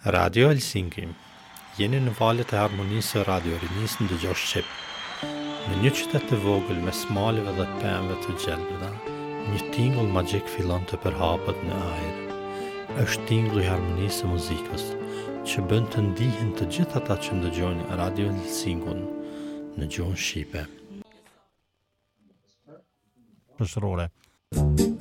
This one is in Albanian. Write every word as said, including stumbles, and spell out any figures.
Radio Helsinki. Jeni në valet e harmonisë së Radio Rinisë në dëgjosh Shqip. Në një qytet të vogël me smaleve dhe pemëve të gjelbëra, një tingull magjik fillon të përhapet në ajër. Është tingulli i harmonisë së muzikës, që bën të ndihen të gjithë ata që ndëgjojnë Radio Helsinkun në gjuhën shqipe. Shërore.